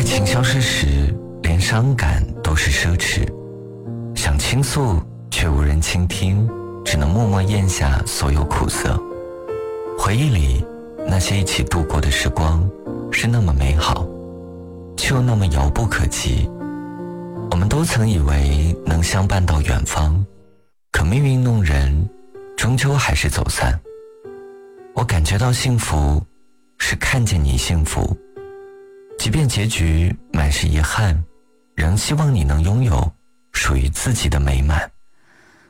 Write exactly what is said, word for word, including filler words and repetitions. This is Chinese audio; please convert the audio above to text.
爱情消失时，连伤感都是奢侈，想倾诉却无人倾听，只能默默咽下所有苦涩。回忆里那些一起度过的时光是那么美好，却又那么遥不可及。我们都曾以为能相伴到远方，可命运弄人，终究还是走散。我感觉到幸福是看见你幸福，即便结局满是遗憾，仍希望你能拥有属于自己的美满。